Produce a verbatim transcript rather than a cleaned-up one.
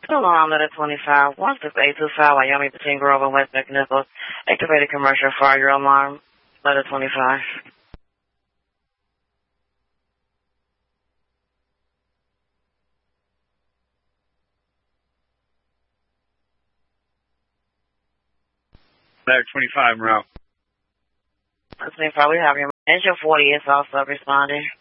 Alarm letter twenty-five, one six eight two five, Wyoming, between Grove and West McNichols. Activated commercial fire alarm letter twenty-five. Letter twenty-five, Monroe. twenty-five, we have your Angel forty is also responding.